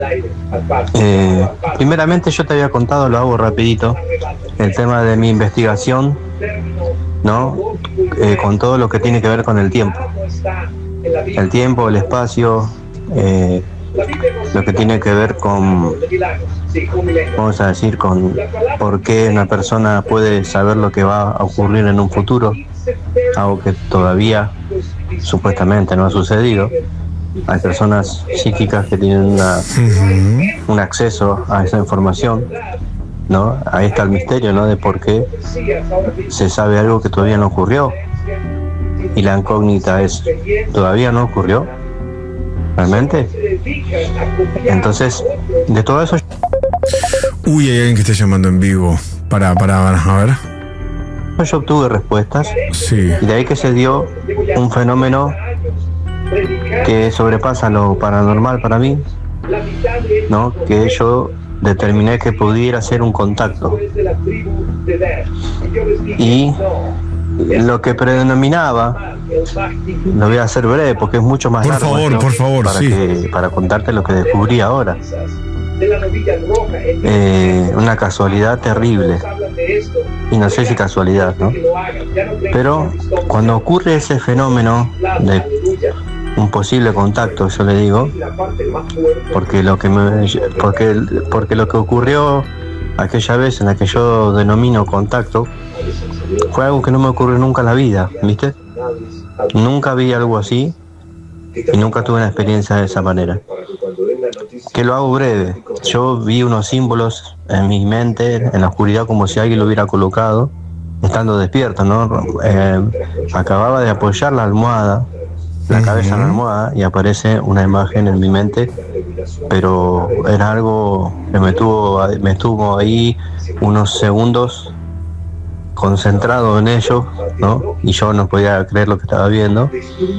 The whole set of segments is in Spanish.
Primeramente yo te había contado, lo hago rapidito, el tema de mi investigación, ¿no? Con todo lo que tiene que ver con el tiempo, el espacio, lo que tiene que ver con, vamos a decir, con por qué una persona puede saber lo que va a ocurrir en un futuro, algo que todavía supuestamente no ha sucedido. Hay personas psíquicas que tienen un acceso a esa información, ¿no? Ahí está el misterio, ¿no? De por qué se sabe algo que todavía no ocurrió. Y la incógnita es, ¿todavía no ocurrió? ¿Realmente? Entonces, de todo eso... Uy, hay alguien que está llamando en vivo. Para, a ver. Yo obtuve respuestas. Sí. Y de ahí que se dio un fenómeno que sobrepasa lo paranormal para mí, ¿no? Que yo determiné que pudiera ser un contacto. Y lo que predominaba, lo voy a hacer breve porque es mucho más largo. Por favor, para contarte lo que descubrí ahora. Una casualidad terrible. Y no sé si casualidad, ¿no? Pero cuando ocurre ese fenómeno de un posible contacto, yo le digo, porque lo que ocurrió aquella vez en la que yo denomino contacto fue algo que no me ocurrió nunca en la vida, ¿viste? Nunca vi algo así y nunca tuve una experiencia de esa manera. Que lo hago breve. Yo vi unos símbolos en mi mente, en la oscuridad, como si alguien lo hubiera colocado, estando despierto, ¿no? Acababa de apoyar la almohada, la cabeza en la almohada, y aparece una imagen en mi mente, pero era algo que me estuvo ahí unos segundos concentrado en ello, ¿no? Y yo no podía creer lo que estaba viendo.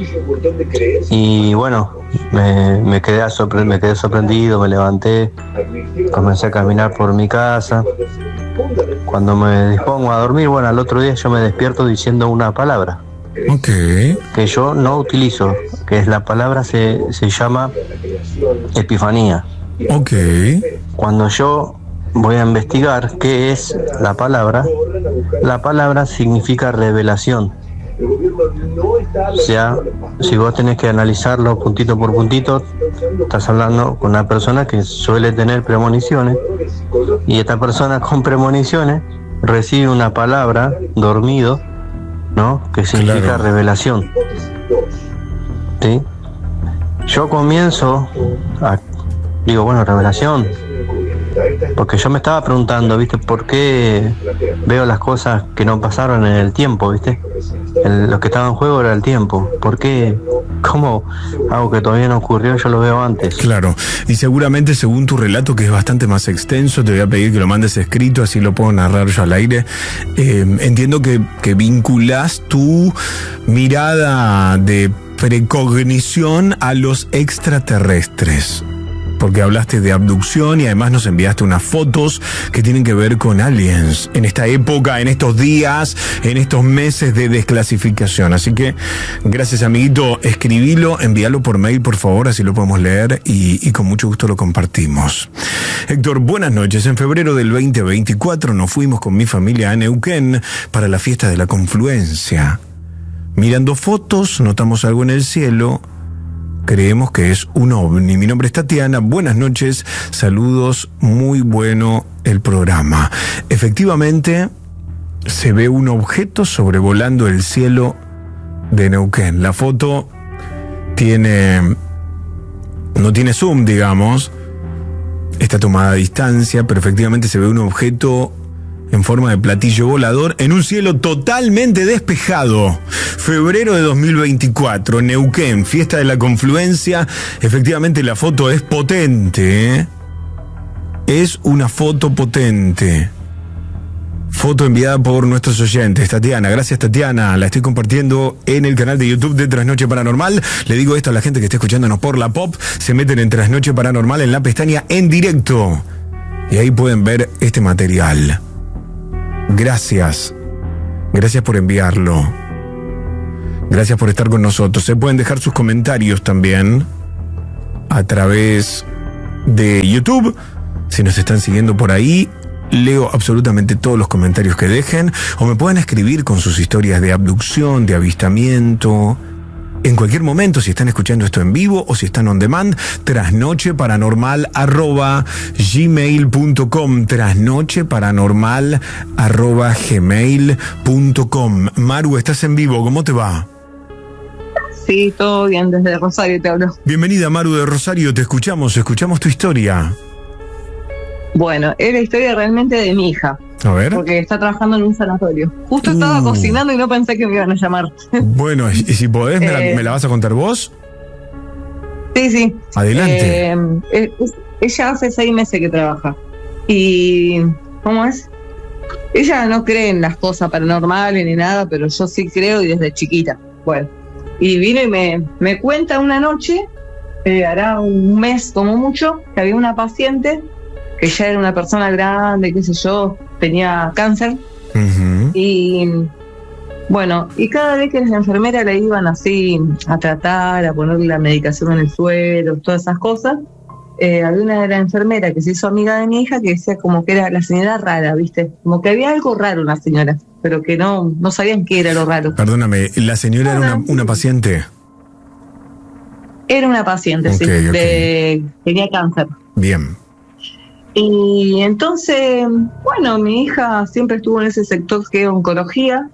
Y bueno, me quedé sorprendido, me levanté, comencé a caminar por mi casa. Cuando me dispongo a dormir, bueno, al otro día yo me despierto diciendo una palabra. Okay. Que yo no utilizo, que es la palabra se llama epifanía. Okay. Cuando yo voy a investigar qué es la palabra significa revelación. O sea, si vos tenés que analizarlo puntito por puntito, estás hablando con una persona que suele tener premoniciones, y esta persona con premoniciones recibe una palabra dormido, ¿no? Que significa revelación. ¿Sí? Yo comienzo digo, bueno, revelación, porque yo me estaba preguntando, ¿viste? ¿Por qué veo las cosas que no pasaron en el tiempo, ¿viste? Lo que estaba en juego era el tiempo. ¿Por qué? ¿Cómo algo que todavía no ocurrió yo lo veo antes? Claro, y seguramente según tu relato, que es bastante más extenso, te voy a pedir que lo mandes escrito, así lo puedo narrar yo al aire. Entiendo que vinculás tu mirada de precognición a los extraterrestres, porque hablaste de abducción y además nos enviaste unas fotos que tienen que ver con aliens en esta época, en estos días, en estos meses de desclasificación. Así que, gracias, amiguito, escribilo, envíalo por mail, por favor, así lo podemos leer y con mucho gusto lo compartimos. Héctor, buenas noches. En febrero del 2024 nos fuimos con mi familia a Neuquén para la fiesta de la confluencia. Mirando fotos, notamos algo en el cielo. Creemos que es un ovni. Mi nombre es Tatiana, buenas noches, saludos, muy bueno el programa. Efectivamente, se ve un objeto sobrevolando el cielo de Neuquén. La foto no tiene zoom, digamos, está tomada a distancia, pero efectivamente se ve un objeto en forma de platillo volador en un cielo totalmente despejado. Febrero de 2024, Neuquén, fiesta de la confluencia. Efectivamente la foto es potente, ¿eh? Es una foto potente. Foto enviada por nuestros oyentes. Tatiana, gracias Tatiana, la estoy compartiendo en el canal de YouTube de Trasnoche Paranormal. Le digo esto a la gente que está escuchándonos por la Pop, se meten en Trasnoche Paranormal en la pestaña en directo y ahí pueden ver este material. Gracias por enviarlo. Gracias por estar con nosotros. Se pueden dejar sus comentarios también a través de YouTube. Si nos están siguiendo por ahí, leo absolutamente todos los comentarios que dejen, o me pueden escribir con sus historias de abducción, de avistamiento. En cualquier momento, si están escuchando esto en vivo o si están on demand, trasnocheparanormal@gmail.com, trasnocheparanormal@gmail.com. Maru, estás en vivo, ¿cómo te va? Sí, todo bien, desde Rosario te hablo. Bienvenida, Maru de Rosario, te escuchamos tu historia. Bueno, es la historia realmente de mi hija. A ver. Porque está trabajando en un sanatorio. Justo estaba cocinando y no pensé que me iban a llamar. Bueno, y si podés, ¿me la vas a contar vos? Sí. Adelante. Ella hace 6 meses que trabaja. Y, ¿cómo es? Ella no cree en las cosas paranormales ni nada, pero yo sí creo y desde chiquita. Bueno, y vino y me cuenta una noche, hará un mes como mucho, que había una paciente que ya era una persona grande, qué sé yo, tenía cáncer. Uh-huh. Y bueno, y cada vez que las enfermeras la iban así a tratar, a ponerle la medicación en el suelo, todas esas cosas, había una de las enfermeras que se hizo amiga de mi hija que decía como que era la señora rara, ¿viste? Como que había algo raro en la señora, pero que no sabían qué era lo raro. Perdóname, ¿la señora era una paciente? Era una paciente, okay. Tenía cáncer. Bien. Y entonces, bueno, mi hija siempre estuvo en ese sector que es oncología.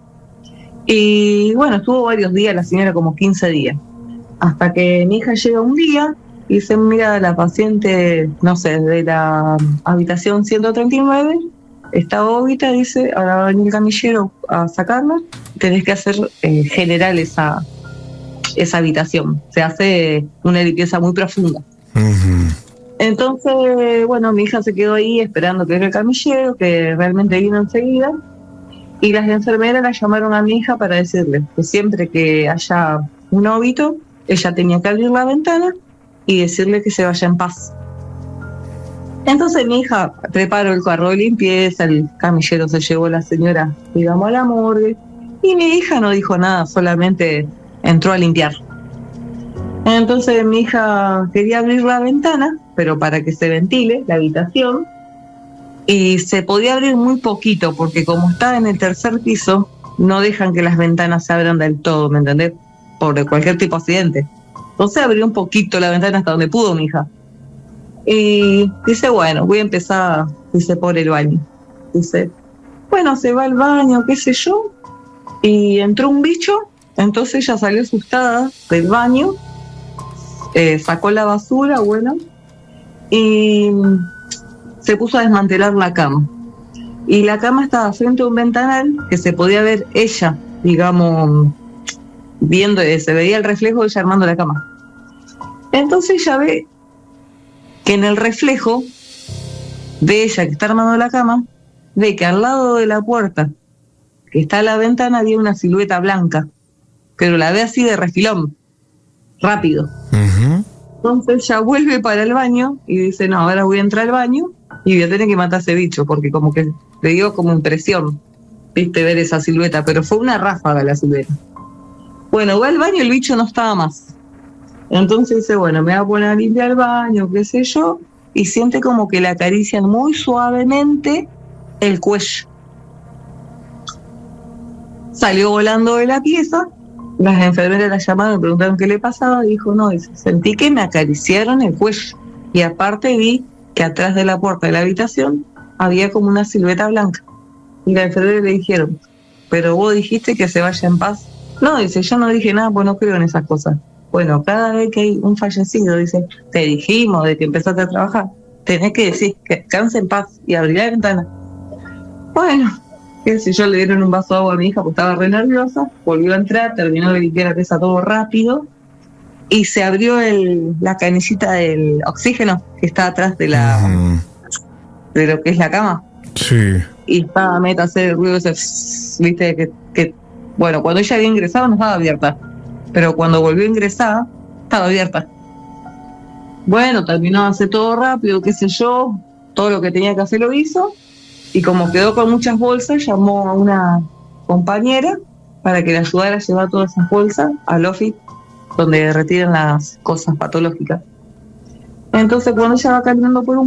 Y bueno, estuvo varios días, la señora como 15 días. Hasta que mi hija llega un día y dice, mira, la paciente, no sé, de la habitación 139, está bobita, dice, ahora va a venir el camillero a sacarla, tenés que hacer general esa habitación. Se hace una limpieza muy profunda. Uh-huh. Entonces, bueno, mi hija se quedó ahí esperando que venga el camillero, que realmente vino enseguida, y las enfermeras la llamaron a mi hija para decirle que siempre que haya un óbito, ella tenía que abrir la ventana y decirle que se vaya en paz. Entonces mi hija preparó el carro de limpieza, el camillero se llevó a la señora, digamos, a la morgue, y mi hija no dijo nada, solamente entró a limpiar. Entonces mi hija quería abrir la ventana, pero para que se ventile la habitación, y se podía abrir muy poquito, porque como está en el tercer piso, no dejan que las ventanas se abran del todo, ¿me entendés? Por cualquier tipo de accidente. Entonces abrió un poquito la ventana hasta donde pudo mi hija. Y dice, bueno, voy a empezar, dice, por el baño. Dice, bueno, se va al baño, qué sé yo, y entró un bicho, entonces ella salió asustada del baño, sacó la basura, bueno, y se puso a desmantelar la cama. Y la cama estaba frente a un ventanal que se podía ver ella, digamos, viendo, se veía el reflejo de ella armando la cama. Entonces ella ve que en el reflejo de ella que está armando la cama, ve que al lado de la puerta, que está a la ventana, había una silueta blanca, pero la ve así de refilón, rápido. Uh-huh. Entonces ella vuelve para el baño y dice, no, ahora voy a entrar al baño y voy a tener que matar a ese bicho, porque como que le dio como impresión, viste, ver esa silueta, pero fue una ráfaga la silueta. Bueno, va al baño y el bicho no estaba más. Entonces dice, bueno, me voy a poner a limpiar el baño, qué sé yo, y siente como que le acarician muy suavemente el cuello. Salió volando de la pieza, las enfermeras la llamaron, me preguntaron qué le pasaba, y dijo, no, dice, sentí que me acariciaron el cuello, y aparte vi que atrás de la puerta de la habitación había como una silueta blanca. Y la enfermera le dijeron, pero vos dijiste que se vaya en paz. No, dice, yo no dije nada, pues no creo en esas cosas. Bueno, cada vez que hay un fallecido, dice, te dijimos de que empezaste a trabajar, tenés que decir que descanse en paz y abrir la ventana. Bueno, qué sé yo, le dieron un vaso de agua a mi hija porque estaba re nerviosa, volvió a entrar, terminó de limpiar la pieza todo rápido y se abrió la canillita del oxígeno que está atrás de de lo que es la cama. Sí. Y estaba meta a hacer el ruido ese, viste, que bueno, cuando ella había ingresado no estaba abierta, pero cuando volvió a ingresar estaba abierta. Bueno, terminó de hacer todo rápido, qué sé yo, todo lo que tenía que hacer lo hizo, y como quedó con muchas bolsas, llamó a una compañera para que le ayudara a llevar todas esas bolsas al office donde retiran las cosas patológicas. Entonces cuando ella va caminando por un